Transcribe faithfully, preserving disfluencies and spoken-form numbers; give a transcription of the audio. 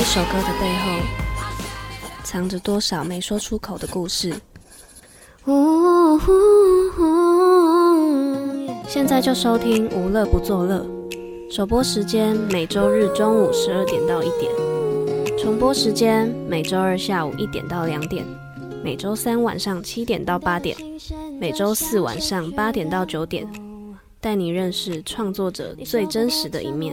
首歌的背后，藏着多少没说出口的故事。现在就收听无乐不作乐，首播时间每周日中午十二点到一点，重播时间每周二下午一点到两点，每周三晚上七点到八点，每周四晚上八点到九点，带你认识创作者最真实的一面。